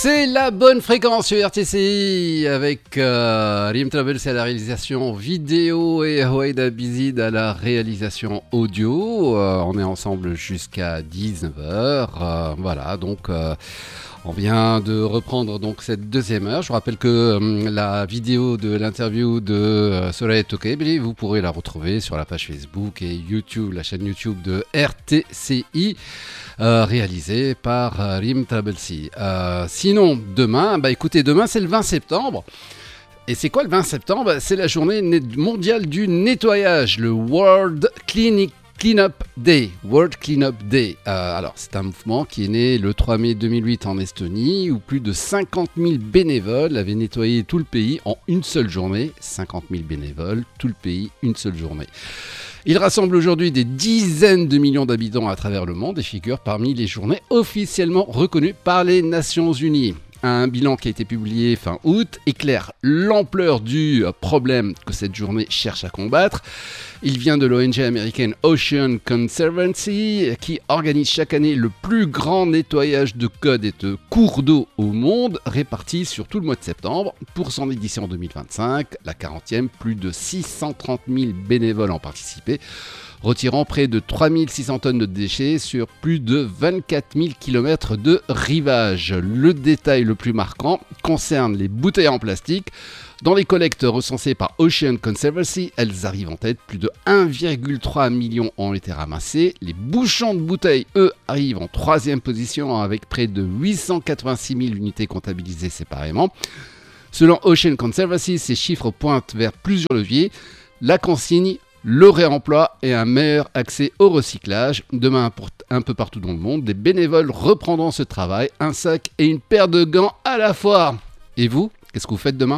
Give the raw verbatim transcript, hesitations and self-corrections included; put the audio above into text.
C'est la bonne fréquence sur R T C I avec euh, Rim Travel, c'est à la réalisation vidéo et Wade Abizid à la réalisation audio. Euh, on est ensemble jusqu'à dix-neuf heures. Euh, voilà, donc euh, on vient de reprendre donc cette deuxième heure. Je vous rappelle que euh, la vidéo de l'interview de euh, Soraya Tokebri, vous pourrez la retrouver sur la page Facebook et YouTube, la chaîne YouTube de R T C I. Euh, réalisé par euh, Rim Travelsi. Euh, sinon, demain, bah écoutez, demain c'est le vingt septembre. Et c'est quoi le vingt septembre? C'est la journée mondiale du nettoyage, le World Cleaning Cleanup Day, World Cleanup Day. Euh, alors, c'est un mouvement qui est né le trois mai deux mille huit en Estonie, où plus de cinquante mille bénévoles avaient nettoyé tout le pays en une seule journée. cinquante mille bénévoles, tout le pays, une seule journée. Il rassemble aujourd'hui des dizaines de millions d'habitants à travers le monde et figure parmi les journées officiellement reconnues par les Nations Unies. Un bilan qui a été publié fin août éclaire l'ampleur du problème que cette journée cherche à combattre. Il vient de l'O N G américaine Ocean Conservancy qui organise chaque année le plus grand nettoyage de codes et de cours d'eau au monde répartis sur tout le mois de septembre. Pour son édition deux mille vingt-cinq, la quarantième, plus de six cent trente mille bénévoles ont participé, retirant près de trois mille six cents tonnes de déchets sur plus de vingt-quatre mille kilomètres de rivage. Le détail le plus marquant concerne les bouteilles en plastique. Dans les collectes recensées par Ocean Conservancy, elles arrivent en tête. Plus de un virgule trois million ont été ramassés. Les bouchons de bouteilles, eux, arrivent en troisième position avec près de huit cent quatre-vingt-six mille unités comptabilisées séparément. Selon Ocean Conservancy, ces chiffres pointent vers plusieurs leviers. La consigne, le réemploi et un meilleur accès au recyclage. Demain, pour un peu partout dans le monde, des bénévoles reprendront ce travail, un sac et une paire de gants à la fois. Et vous, qu'est-ce que vous faites demain ?